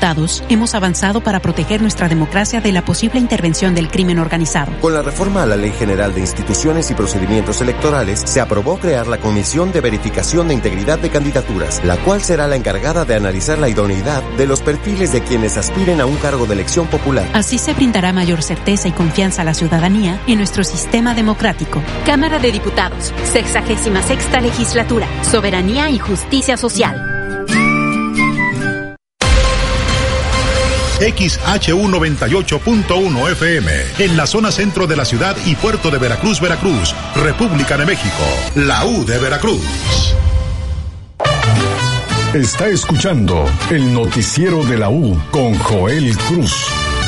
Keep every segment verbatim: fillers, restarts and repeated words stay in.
Diputados, hemos avanzado para proteger nuestra democracia de la posible intervención del crimen organizado. Con la reforma a la Ley General de Instituciones y Procedimientos Electorales, se aprobó crear la Comisión de Verificación de Integridad de Candidaturas, la cual será la encargada de analizar la idoneidad de los perfiles de quienes aspiren a un cargo de elección popular. Así se brindará mayor certeza y confianza a la ciudadanía en nuestro sistema democrático. Cámara de Diputados, sexagésima sexta legislatura, soberanía y justicia social. X H U noventa y ocho punto uno F M, en la zona centro de la ciudad y puerto de Veracruz, Veracruz, República de México, la U de Veracruz. Está escuchando el noticiero de la U con Joel Cruz.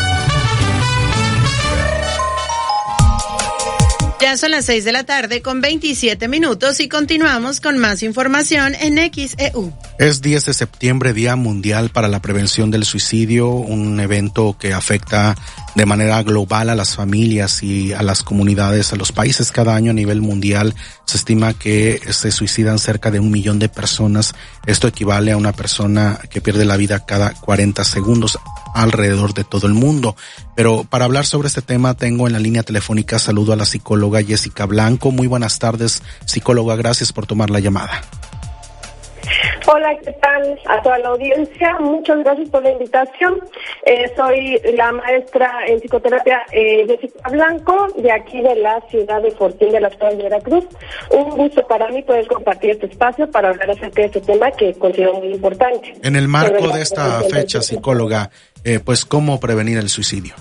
Ya son las seis de la tarde con veintisiete minutos y continuamos con más información en X E U. Es diez de septiembre, Día Mundial para la Prevención del Suicidio, un evento que afecta de manera global a las familias y a las comunidades, a los países. Cada año a nivel mundial se estima que se suicidan cerca de un millón de personas. Esto equivale a una persona que pierde la vida cada cuarenta segundos alrededor de todo el mundo. Pero para hablar sobre este tema tengo en la línea telefónica, saludo a la psicóloga Jessica Blanco. Muy buenas tardes, psicóloga, gracias por tomar la llamada. Hola, ¿qué tal a toda la audiencia? Muchas gracias por la invitación. Eh, soy la maestra en psicoterapia eh, Jessica Blanco, de aquí de la ciudad de Fortín, de la ciudad de Veracruz. Un gusto para mí poder compartir este espacio para hablar acerca de este tema que considero muy importante. En el marco de esta fecha, psicóloga, eh, pues, ¿cómo prevenir el suicidio?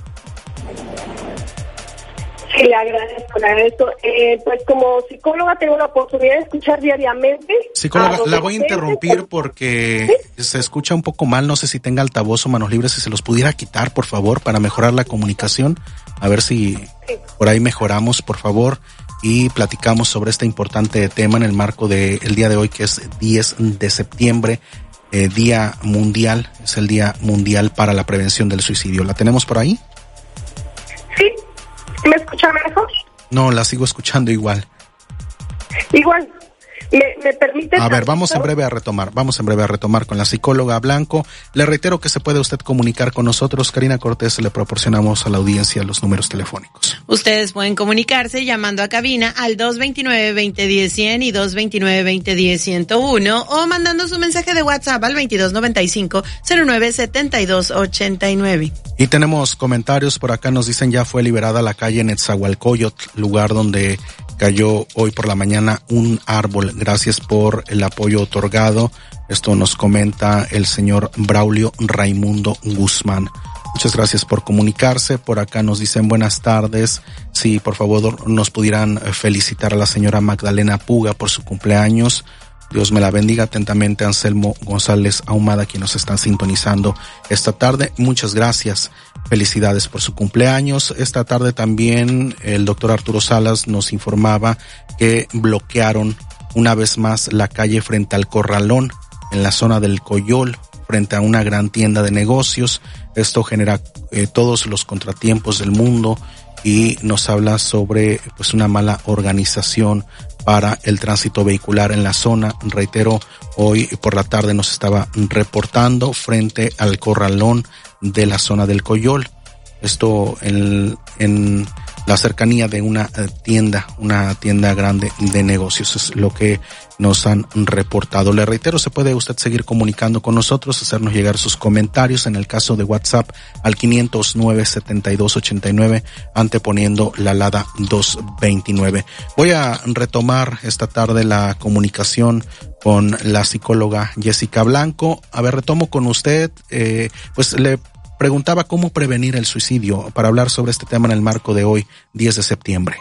Sí, le agradezco, le agradezco. Eh, pues como psicóloga tengo la oportunidad de escuchar diariamente. Psicóloga, la voy a interrumpir porque ¿sí? se escucha un poco mal, no sé si tenga altavoz o manos libres, si se los pudiera quitar, por favor, para mejorar la comunicación, a ver si sí. por ahí mejoramos, por favor, y platicamos sobre este importante tema en el marco del día de hoy, que es diez de septiembre, eh, Día Mundial, es el Día Mundial para la Prevención del Suicidio. ¿La tenemos por ahí? Sí. ¿Me escucha mejor? No, la sigo escuchando igual. Igual. ¿Me, me permite? A ver, vamos en breve a retomar, vamos en breve a retomar con la psicóloga Blanco. Le reitero que se puede usted comunicar con nosotros. Karina Cortés, le proporcionamos a la audiencia los números telefónicos. Ustedes pueden comunicarse llamando a cabina al dos veintinueve, veinte diez, cien y dos veintinueve, veinte diez, ciento uno o mandando su mensaje de WhatsApp al veintidós noventa y cinco, cero nueve setenta y dos ochenta y nueve. Y tenemos comentarios por acá, nos dicen ya fue liberada la calle Netzahualcóyotl, lugar donde cayó hoy por la mañana un árbol. Gracias por el apoyo otorgado. Esto nos comenta el señor Braulio Raimundo Guzmán. Muchas gracias por comunicarse. Por acá nos dicen buenas tardes. Si por favor nos pudieran felicitar a la señora Magdalena Puga por su cumpleaños. Dios me la bendiga. Atentamente, Anselmo González Ahumada, quien nos están sintonizando esta tarde. Muchas gracias. Felicidades por su cumpleaños. Esta tarde también el doctor Arturo Salas nos informaba que bloquearon una vez más la calle frente al Corralón, en la zona del Coyol, frente a una gran tienda de negocios. Esto genera eh, todos los contratiempos del mundo y nos habla sobre pues una mala organización para el tránsito vehicular en la zona. Reitero, hoy por la tarde nos estaba reportando frente al Corralón de la zona del Coyol. Esto en, en la cercanía de una tienda, una tienda grande de negocios, es lo que nos han reportado. Le reitero, se puede usted seguir comunicando con nosotros, hacernos llegar sus comentarios, en el caso de WhatsApp al quinientos nueve, setenta y dos ochenta y nueve, anteponiendo la Lada doscientos veintinueve. Voy a retomar esta tarde la comunicación con la psicóloga Jessica Blanco. A ver, retomo con usted, eh, pues le preguntaba cómo prevenir el suicidio, para hablar sobre este tema en el marco de hoy, diez de septiembre.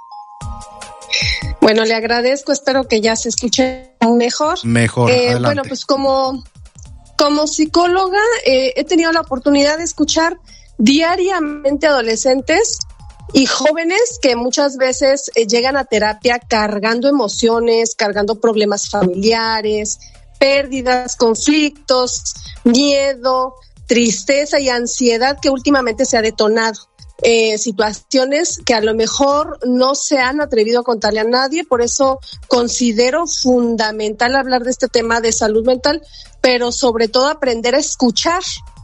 Bueno, le agradezco, espero que ya se escuche mejor. Mejor, eh, adelante. Bueno, pues como, como psicóloga eh, he tenido la oportunidad de escuchar diariamente adolescentes y jóvenes que muchas veces eh, llegan a terapia cargando emociones, cargando problemas familiares, pérdidas, conflictos, miedo, tristeza y ansiedad que últimamente se ha detonado. Eh, situaciones que a lo mejor no se han atrevido a contarle a nadie, por eso considero fundamental hablar de este tema de salud mental, pero sobre todo aprender a escuchar